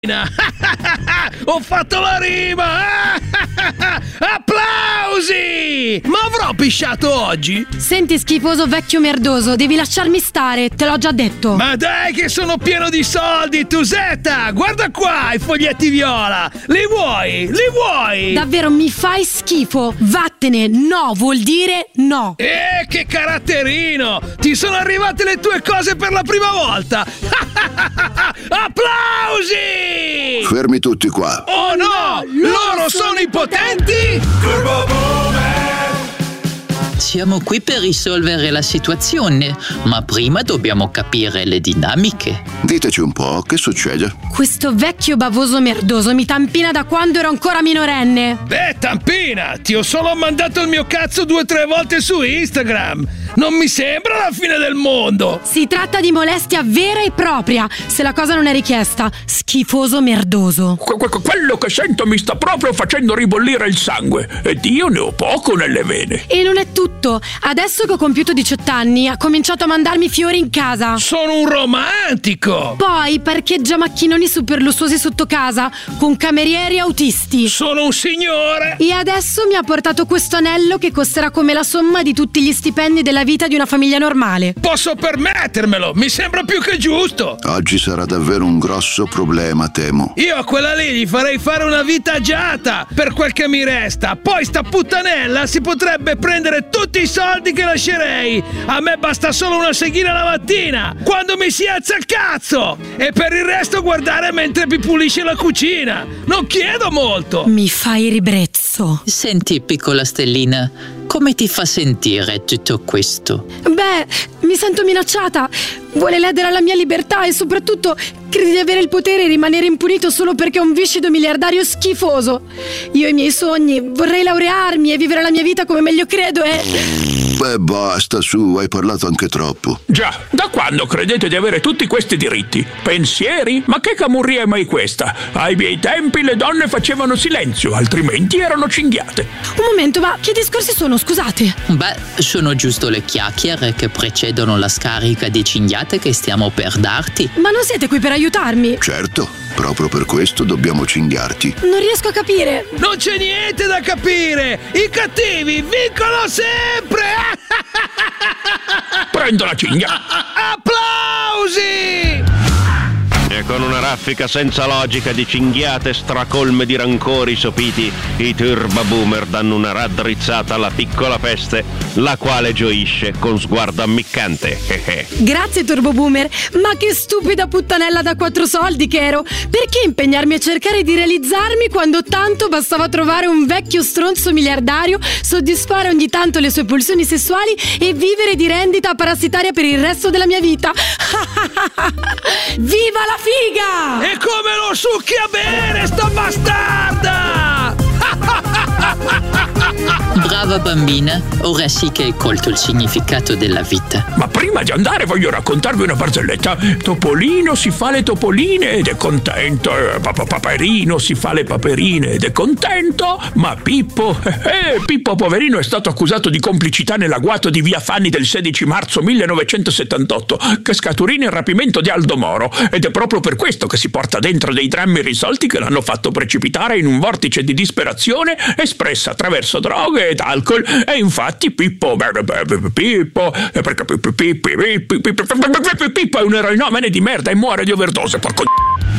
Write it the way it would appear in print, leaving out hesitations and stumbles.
Ho fatto la rima! Applausi! Ma avrò pisciato oggi? Senti, schifoso vecchio merdoso, devi lasciarmi stare, te l'ho già detto. Ma dai che sono pieno di soldi, Tusetta! Guarda qua i foglietti viola! Li vuoi? Li vuoi? Davvero mi fai schifo. Vattene, no vuol dire no. Che caratterino! Ti sono arrivate le tue cose per la prima volta! Applausi! Fermi tutti qua. Oh no! Loro sono i potenti? Turbo Boomer! Siamo qui per risolvere la situazione, ma prima dobbiamo capire le dinamiche. Diteci un po', che succede? Questo vecchio bavoso merdoso mi tampina da quando ero ancora minorenne. Beh, tampina! Ti ho solo mandato il mio cazzo 2 o 3 volte su Instagram! Non mi sembra la fine del mondo! Si tratta di molestia vera e propria, se la cosa non è richiesta. Schifoso merdoso. Quello che sento mi sta proprio facendo ribollire il sangue ed io ne ho poco nelle vene. E non è tutto. Adesso che ho compiuto 18 anni ha cominciato a mandarmi fiori in casa. Sono un romantico! Poi parcheggia macchinoni super lussuosi sotto casa con camerieri autisti. Sono un signore! E adesso mi ha portato questo anello che costerà come la somma di tutti gli stipendi della vita di una famiglia normale. Posso permettermelo, mi sembra più che giusto. Oggi sarà davvero un grosso problema, temo. Io a quella lì gli farei fare una vita agiata per quel che mi resta. Poi sta puttanella si potrebbe prendere tutti i soldi che lascerei. A me basta solo una seghina la mattina, quando mi si alza il cazzo, e per il resto guardare mentre mi pulisce la cucina. Non chiedo molto. Mi fai ribrezzo. Senti, piccola stellina, come ti fa sentire tutto questo? Beh, mi sento minacciata. Vuole ledere la mia libertà e soprattutto crede di avere il potere di rimanere impunito solo perché è un viscido miliardario schifoso. Io ho i miei sogni, vorrei laurearmi e vivere la mia vita come meglio credo Beh, basta, su, hai parlato anche troppo. Già, da quando credete di avere tutti questi diritti? Pensieri? Ma che camurria è mai questa? Ai miei tempi le donne facevano silenzio, altrimenti erano cinghiate. Un momento, ma che discorsi sono, scusate? Beh, sono giusto le chiacchiere che precedono la scarica di cinghiate che stiamo per darti. Ma non siete qui per aiutarmi? Certo, proprio per questo dobbiamo cinghiarti. Non riesco a capire. Non c'è niente da capire. I cattivi vincono sempre. Prendo la cinghia. Applausi! E con una raffica senza logica di cinghiate stracolme di rancori sopiti, i Turbo Boomer danno una raddrizzata alla piccola peste, la quale gioisce con sguardo ammiccante. Grazie Turbo Boomer, ma che stupida puttanella da 4 soldi che ero. Perché impegnarmi a cercare di realizzarmi quando tanto bastava trovare un vecchio stronzo miliardario, soddisfare ogni tanto le sue pulsioni sessuali e vivere di rendita parassitaria per il resto della mia vita. Viva la figa! E come lo succhi a bere sta bastarda! Brava bambina, ora sì che hai colto il significato della vita. Ma prima di andare voglio raccontarvi una barzelletta. Topolino si fa le topoline ed è contento. Paperino si fa le paperine ed è contento. Ma Pippo poverino è stato accusato di complicità nell'agguato di via Fanni del 16 marzo 1978 che scaturina il rapimento di Aldo Moro, ed è proprio per questo che si porta dentro dei drammi irrisolti che l'hanno fatto precipitare in un vortice di disperazione espressa attraverso droghe ed alcol. E infatti Pippo è un eroinomane di merda e muore di overdose, porco